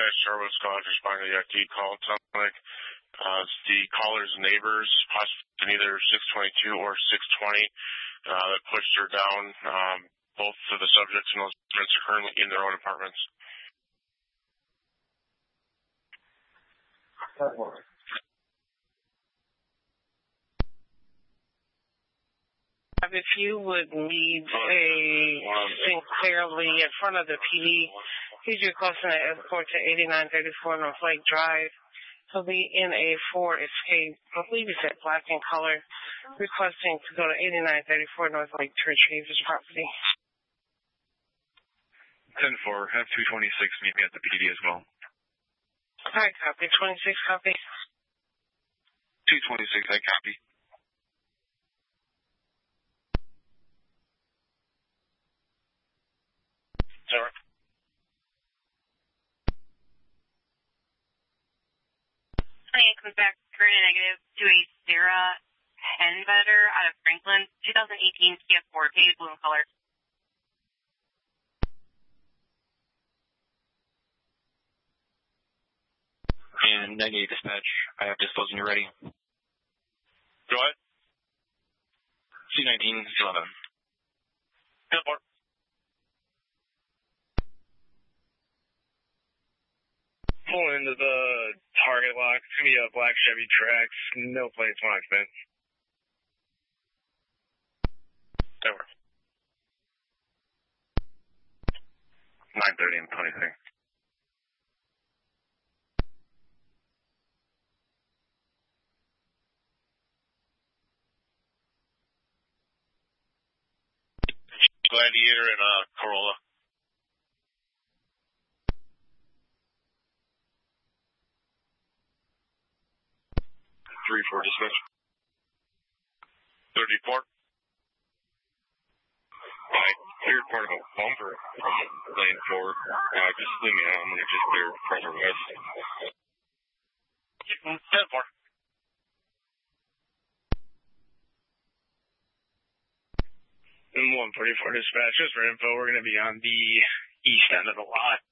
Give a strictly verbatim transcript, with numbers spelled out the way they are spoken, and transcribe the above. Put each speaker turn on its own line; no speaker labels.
dispatch service call to respond to the active call. It sounds like uh, the caller's neighbors, possibly either six twenty-two or six twenty, uh, that pushed her down. Um, both of the subjects and those residents are currently in their own apartments.
If you would need a Sinclair Lee in front of the P D, he's requesting an escort to eighty-nine thirty-four North Lake Drive. He'll be in a Ford Escape, I believe he said black in color, requesting to go to eighty-nine thirty-four North Lake to retrieve his property.
ten four, have two twenty-six meet me at the P D as well.
All right, copy. twenty-six, copy.
two twenty-six, I copy.
Sarah.
It comes back current and negative to a Sarah Henvetter out of Franklin, twenty eighteen Kia Ford, painted blue in color.
And negative dispatch, I have disposed when you're ready.
Go ahead.
C nineteen eleven.
ten four.
Pulling into the target lock. It's going to be a black Chevy Trax. No plates, one occupant.
Over.
nine thirty and twenty-three.
Gladiator and uh, Corolla.
three four dispatch.
thirty-four.
I cleared part of a bumper from lane four. Uh, just leave me out. I'm going to just clear further west.
ten four.
And one forty-four dispatch, just for info, we're going to be on the east end of the lot.